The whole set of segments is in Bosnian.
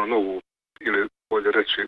novu, ili bolje reći,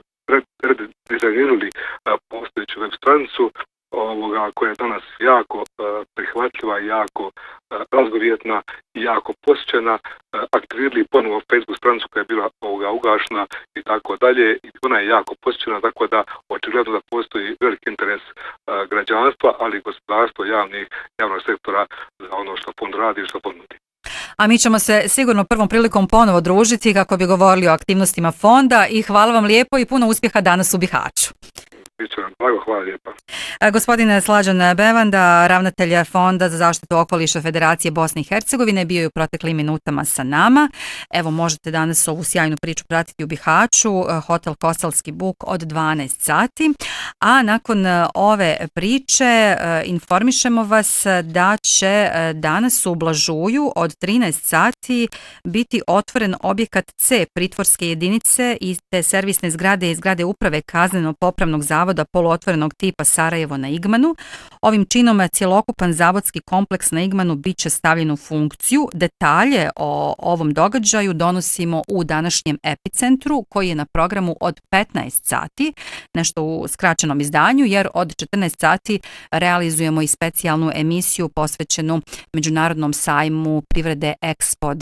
redizajnirali postojeću web stranicu, koja je danas jako prihvatljiva, jako razgovjetna i jako posjećena, aktivirali ponovo Facebook stranicu koja je bila ugašena i tako dalje. I ona je jako posjećena, tako da očigledno da postoji veliki interes građanstva, ali i gospodarstva javnog sektora za ono što fond radi i što fond nudi. A mi ćemo se sigurno prvom prilikom ponovo družiti kako bi govorili o aktivnostima fonda i hvala vam lijepo i puno uspjeha danas u Bihaću. Biće vam blago, hvala lijepa. Gospodine Slađan Bevanda, ravnatelj Fonda za zaštitu okoliša Federacije Bosne i Hercegovine, bio je u proteklim minutama sa nama. Evo, možete danas ovu sjajnu priču pratiti u Bihaću, hotel Kostelski Buk od 12 sati. A nakon ove priče informišemo vas da će danas u Blažuju od 13 sati biti otvoren objekat C pritvorske jedinice i te servisne zgrade i zgrade uprave kazneno-popravnog zavoda poluotvorenog tipa Sarajevo na Igmanu. Ovim činom cjelokupan zavodski kompleks na Igmanu bit će stavljen u funkciju. Detalje o ovom događaju donosimo u današnjem epicentru koji je na programu od 15 sati, nešto u skraćenom izdanju, jer od 14 sati realizujemo i specijalnu emisiju posvećenu Međunarodnom sajmu privrede Expo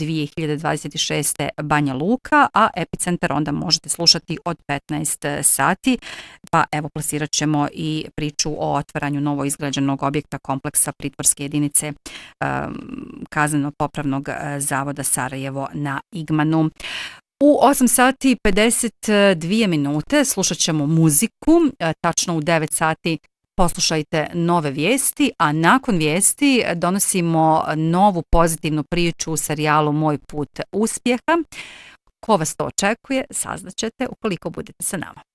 2026. Banja Luka, a epicentar onda možete slušati od 15 sati. Pa evo, plasirat ćemo i priču o otvaranju novo izgrađenog objekta kompleksa pritvorske jedinice kazneno-popravnog zavoda Sarajevo na Igmanu. U 8 sati 52 minute slušat ćemo muziku, tačno u 9 sati poslušajte nove vijesti, a nakon vijesti donosimo novu pozitivnu priču u serijalu Moj put uspjeha. Ko vas to očekuje, saznaćete ukoliko budete sa nama.